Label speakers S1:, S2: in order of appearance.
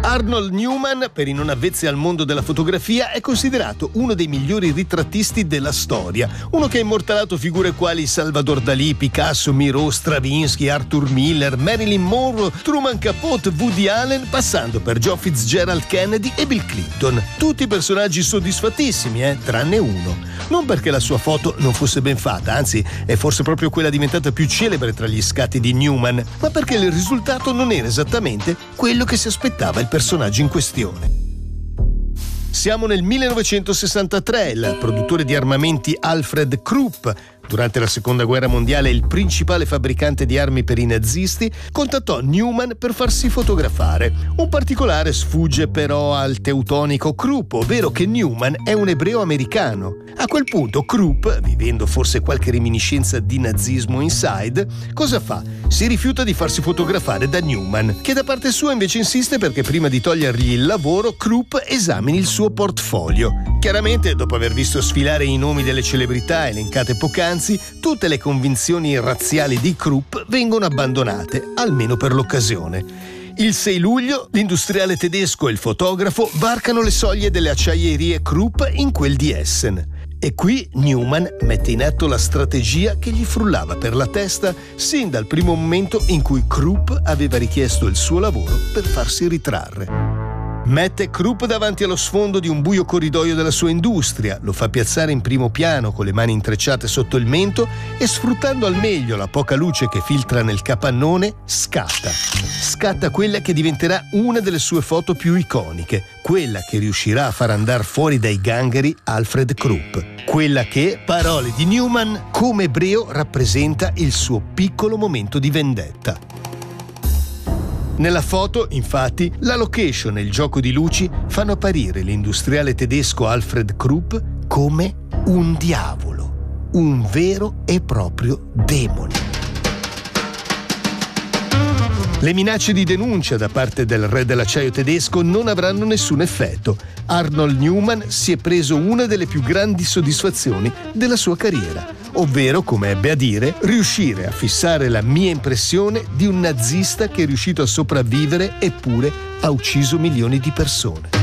S1: Arnold Newman, per i non avvezzi al mondo della fotografia, è considerato uno dei migliori ritrattisti della storia. Uno che ha immortalato figure quali Salvador Dalì, Picasso, Miro, Stravinsky, Arthur Miller, Marilyn Monroe, Truman Capote, Woody Allen, passando per John Fitzgerald Kennedy e Bill Clinton. Tutti personaggi soddisfattissimi, tranne uno. Non perché la sua foto non fosse ben fatta, anzi è forse proprio quella diventata più celebre tra gli scatti di Newman, ma perché il risultato non era esattamente quello che si aspettava il personaggio in questione. Siamo nel 1963, il produttore di armamenti Alfred Krupp, durante la Seconda Guerra Mondiale il principale fabbricante di armi per i nazisti, contattò Newman per farsi fotografare. Un particolare sfugge però al teutonico Krupp, ovvero che Newman è un ebreo americano. A quel punto Krupp, vivendo forse qualche reminiscenza di nazismo inside, cosa fa? Si rifiuta di farsi fotografare da Newman, che da parte sua invece insiste perché prima di togliergli il lavoro Krupp esamini il suo portfolio. Chiaramente, dopo aver visto sfilare i nomi delle celebrità elencate poc'anzi, tutte le convinzioni razziali di Krupp vengono abbandonate, almeno per l'occasione. Il 6 luglio l'industriale tedesco e il fotografo varcano le soglie delle acciaierie Krupp in quel di Essen. E qui Newman mette in atto la strategia che gli frullava per la testa sin dal primo momento in cui Krupp aveva richiesto il suo lavoro per farsi ritrarre. Mette Krupp davanti allo sfondo di un buio corridoio della sua industria, lo fa piazzare in primo piano con le mani intrecciate sotto il mento e, sfruttando al meglio la poca luce che filtra nel capannone, scatta quella che diventerà una delle sue foto più iconiche, quella che riuscirà a far andare fuori dai gangheri Alfred Krupp, quella che, parole di Newman, come ebreo rappresenta il suo piccolo momento di vendetta. Nella foto, infatti, la location e il gioco di luci fanno apparire l'industriale tedesco Alfred Krupp come un diavolo, un vero e proprio demone. Le minacce di denuncia da parte del re dell'acciaio tedesco non avranno nessun effetto. Arnold Newman si è preso una delle più grandi soddisfazioni della sua carriera, ovvero, come ebbe a dire, riuscire a fissare la mia impressione di un nazista che è riuscito a sopravvivere eppure ha ucciso milioni di persone.